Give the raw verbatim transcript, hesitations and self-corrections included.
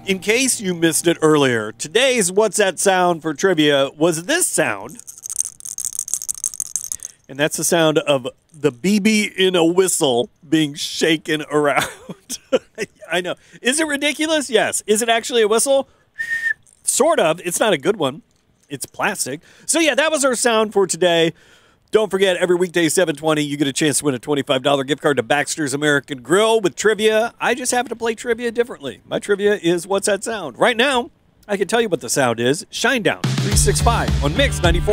In case you missed it earlier, today's What's That Sound for trivia was this sound. And that's the sound of the B B in a whistle being shaken around. I know. Is it ridiculous? Yes. Is it actually a whistle? Sort of. It's not a good one. It's plastic. So, yeah, that was our sound for today. Don't forget, every weekday, seven twenty, you get a chance to win a twenty-five dollars gift card to Baxter's American Grill with trivia. I just happen to play trivia differently. My trivia is What's That Sound? Right now, I can tell you what the sound is. Shinedown three sixty-five on Mix ninety-four.